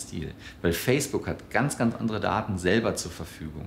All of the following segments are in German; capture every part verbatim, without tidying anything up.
Stil, weil Facebook hat ganz, ganz andere Daten selber zur Verfügung.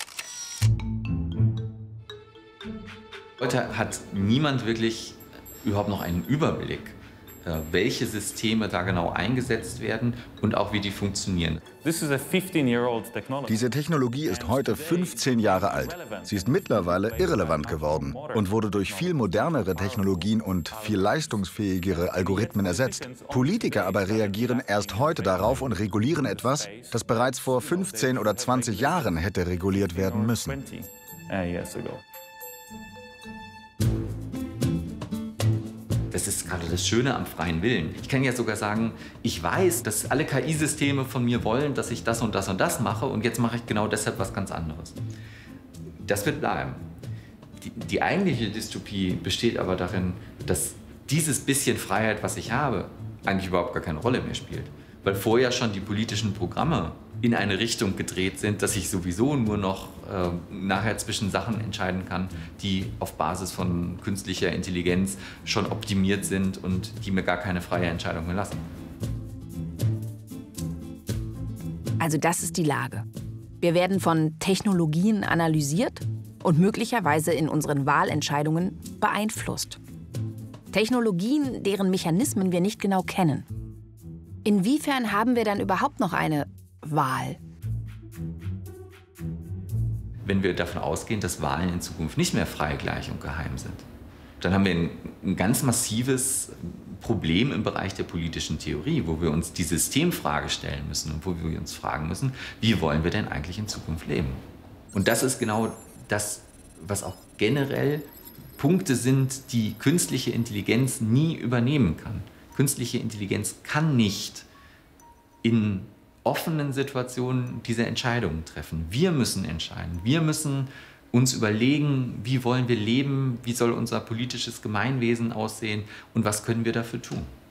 Heute hat niemand wirklich überhaupt noch einen Überblick, welche Systeme da genau eingesetzt werden und auch wie die funktionieren. Diese Technologie ist heute fünfzehn Jahre alt. Sie ist mittlerweile irrelevant geworden und wurde durch viel modernere Technologien und viel leistungsfähigere Algorithmen ersetzt. Politiker aber reagieren erst heute darauf und regulieren etwas, das bereits vor fünfzehn oder zwanzig Jahren hätte reguliert werden müssen. Das ist gerade das Schöne am freien Willen. Ich kann ja sogar sagen, ich weiß, dass alle K I-Systeme von mir wollen, dass ich das und das und das mache und jetzt mache ich genau deshalb was ganz anderes. Das wird bleiben. Die, die eigentliche Dystopie besteht aber darin, dass dieses bisschen Freiheit, was ich habe, eigentlich überhaupt gar keine Rolle mehr spielt. Weil vorher schon die politischen Programme in eine Richtung gedreht sind, dass ich sowieso nur noch äh, nachher zwischen Sachen entscheiden kann, die auf Basis von künstlicher Intelligenz schon optimiert sind und die mir gar keine freie Entscheidung mehr lassen. Also das ist die Lage. Wir werden von Technologien analysiert und möglicherweise in unseren Wahlentscheidungen beeinflusst. Technologien, deren Mechanismen wir nicht genau kennen. Inwiefern haben wir dann überhaupt noch eine Wahl? Wenn wir davon ausgehen, dass Wahlen in Zukunft nicht mehr frei, gleich und geheim sind, dann haben wir ein, ein ganz massives Problem im Bereich der politischen Theorie, wo wir uns die Systemfrage stellen müssen und wo wir uns fragen müssen, wie wollen wir denn eigentlich in Zukunft leben? Und das ist genau das, was auch generell Punkte sind, die künstliche Intelligenz nie übernehmen kann. Künstliche Intelligenz kann nicht in offenen Situationen diese Entscheidungen treffen. Wir müssen entscheiden. Wir müssen uns überlegen, wie wollen wir leben, wie soll unser politisches Gemeinwesen aussehen und was können wir dafür tun.